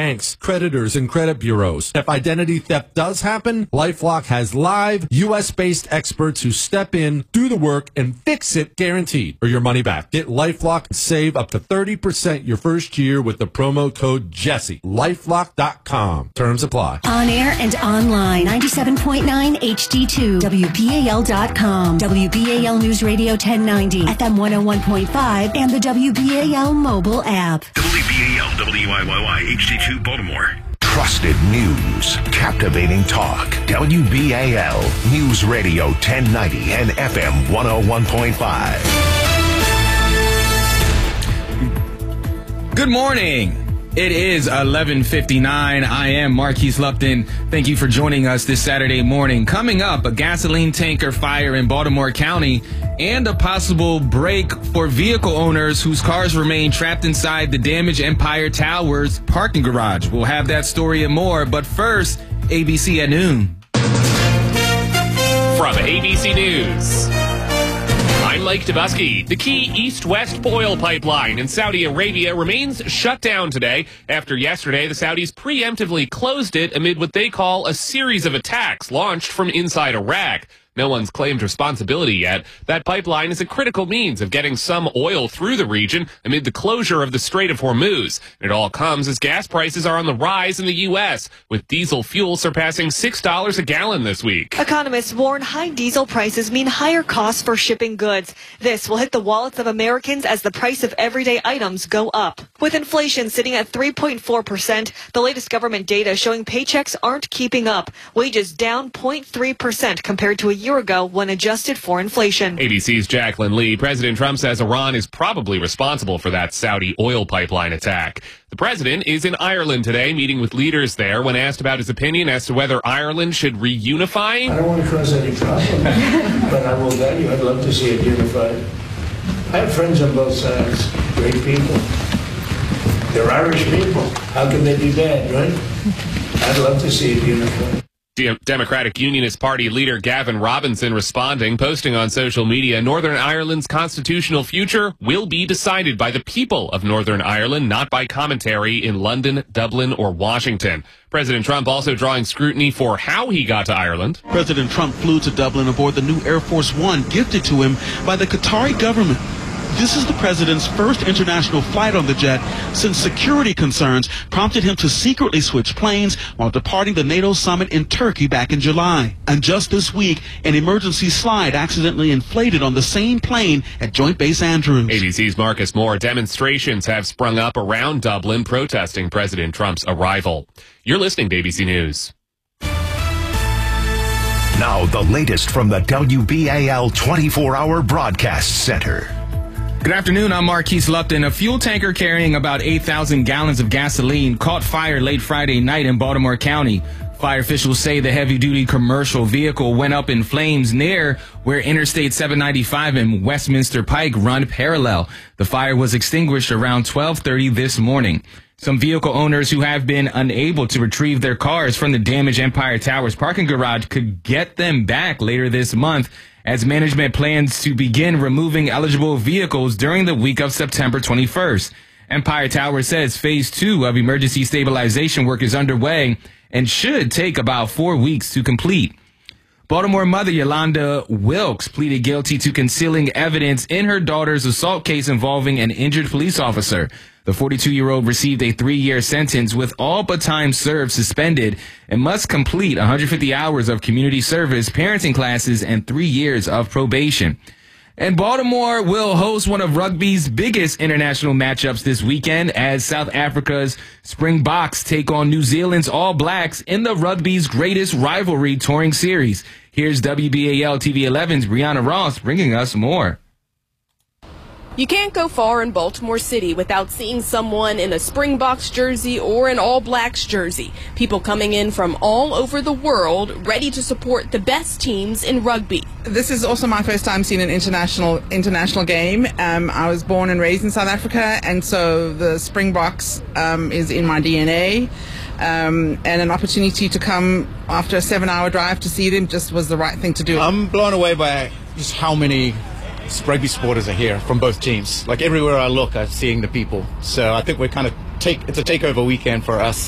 banks, creditors, and credit bureaus. If identity theft does happen, LifeLock has live, U.S.-based experts who step in, do the work, and fix it guaranteed, or your money back. Get LifeLock and save up to 30% your first year with the promo code Jesse. LifeLock.com. Terms apply. On air and online, 97.9 HD2, WBAL.com, WBAL News Radio 1090, FM 101.5, and the WBAL mobile app. WBAL, WIYY, HD2 Baltimore. Trusted news, captivating talk. WBAL News Radio 1090 and FM 101.5. Good morning. It is 11:59. I am Marquise Lupton. Thank you for joining us this Saturday morning. Coming up, a gasoline tanker fire in Baltimore County and a possible break for vehicle owners whose cars remain trapped inside the damaged Empire Towers parking garage. We'll have that story and more, but first, ABC at noon. From ABC News, I'm Mike Dubusky. The key east-west oil pipeline in Saudi Arabia remains shut down today. After yesterday, the Saudis preemptively closed it amid what they call a series of attacks launched from inside Iraq. No one's claimed responsibility yet. That pipeline is a critical means of getting some oil through the region amid the closure of the Strait of Hormuz. It all comes as gas prices are on the rise in the U.S., with diesel fuel surpassing $6 a gallon this week. Economists warn high diesel prices mean higher costs for shipping goods. This will hit the wallets of Americans as the price of everyday items go up. With inflation sitting at 3.4%, the latest government data showing paychecks aren't keeping up. Wages down 0.3% compared to a year ago when adjusted for inflation. ABC's Jacqueline Lee. President Trump says Iran is probably responsible for that Saudi oil pipeline attack. The president is in Ireland today, meeting with leaders there. When asked about his opinion as to whether Ireland should reunify, I don't want to cause any problem, but I will tell you, I'd love to see it unified. I have friends on both sides, great people. They're Irish people. How can they be bad, right? I'd love to see it unified. Democratic Unionist Party leader Gavin Robinson responding, posting on social media, Northern Ireland's constitutional future will be decided by the people of Northern Ireland, not by commentary in London, Dublin, or Washington. President Trump also drawing scrutiny for how he got to Ireland. President Trump flew to Dublin aboard the new Air Force One gifted to him by the Qatari government. This is the president's first international flight on the jet since security concerns prompted him to secretly switch planes while departing the NATO summit in Turkey back in July. And just this week, an emergency slide accidentally inflated on the same plane at Joint Base Andrews. ABC's Marcus Moore. Demonstrations have sprung up around Dublin protesting President Trump's arrival. You're listening to ABC News. Now the latest from the WBAL 24-hour broadcast center. Good afternoon, I'm Marquise Lupton. A fuel tanker carrying about 8,000 gallons of gasoline caught fire late Friday night in Baltimore County. Fire officials say the heavy-duty commercial vehicle went up in flames near where Interstate 795 and Westminster Pike run parallel. The fire was extinguished around 12:30 this morning. Some vehicle owners who have been unable to retrieve their cars from the damaged Empire Towers parking garage could get them back later this month, as management plans to begin removing eligible vehicles during the week of September 21st. Empire Tower says phase 2 of emergency stabilization work is underway and should take about 4 weeks to complete. Baltimore mother Yolanda Wilkes pleaded guilty to concealing evidence in her daughter's assault case involving an injured police officer. The 42-year-old received a 3-year sentence with all but time served suspended and must complete 150 hours of community service, parenting classes, and 3 years of probation. And Baltimore will host one of rugby's biggest international matchups this weekend as South Africa's Springboks take on New Zealand's All Blacks in the rugby's greatest rivalry touring series. Here's WBAL TV 11's Brianna Ross bringing us more. You can't go far in Baltimore City without seeing someone in a Springboks jersey or an All Blacks jersey. People coming in from all over the world ready to support the best teams in rugby. This is also my first time seeing an international game. I was born and raised in South Africa, and so the Springboks is in my DNA. And an opportunity to come after a 7-hour drive to see them just was the right thing to do. I'm blown away by just how many rugby supporters are here from both teams. Like everywhere I look, I'm seeing the people. So I think we're it's a takeover weekend for us.